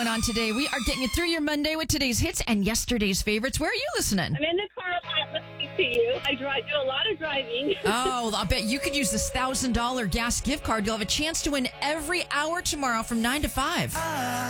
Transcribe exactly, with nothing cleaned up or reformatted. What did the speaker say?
On today, we are getting you through your Monday with today's hits and yesterday's favorites. Where are you listening? I'm in the car a lot listening to you. I drive, do a lot of driving. Oh, I'll bet you could use this one thousand dollars gas gift card. You'll have a chance to win every hour tomorrow from nine to five.